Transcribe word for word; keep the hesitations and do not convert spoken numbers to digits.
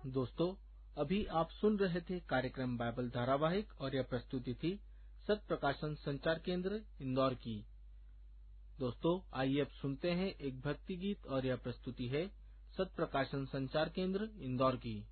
दोस्तों, अभी आप सुन रहे थे कार्यक्रम बाइबल धारावाहिक और यह प्रस्तुति थी सत्य प्रकाशन संचार केंद्र इंदौर की। दोस्तों, आइए अब सुनते हैं एक भक्ति गीत और यह प्रस्तुति है सत्य प्रकाशन संचार केंद्र इंदौर की।